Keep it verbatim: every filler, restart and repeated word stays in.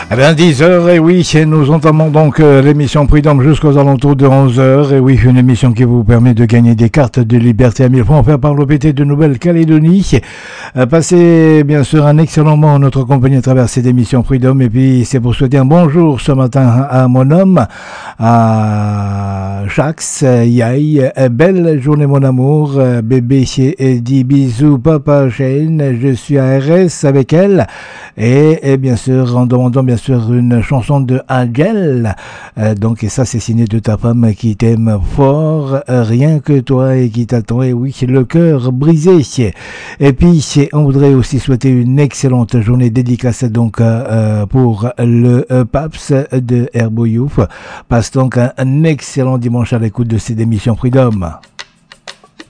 Eh bien, dix heures, et oui, nous entamons donc euh, l'émission Prud'homme jusqu'aux alentours de onze heures. Et oui, une émission qui vous permet de gagner des cartes de liberté à mille francs offertes par l'O P T de Nouvelle-Calédonie. Euh, passez bien sûr un excellent moment en notre compagnie à travers cette émission Prud'homme. Et puis, c'est pour souhaiter un bonjour ce matin à mon homme, à Jax, Yaï. Belle journée, mon amour. Bébé et dit bisous, papa Shane. Je suis à R S avec elle. Et, et bien sûr, en demandant bien sûr une chanson de Angel. Euh, donc, et ça, c'est signé de ta femme qui t'aime fort, euh, rien que toi, et qui t'attend. Et oui, le cœur brisé. Et puis, on voudrait aussi souhaiter une excellente journée dédicace donc euh, pour le euh, Paps de Herbo Youth. Passe donc un, un excellent dimanche à l'écoute de cette émission Prud'homme.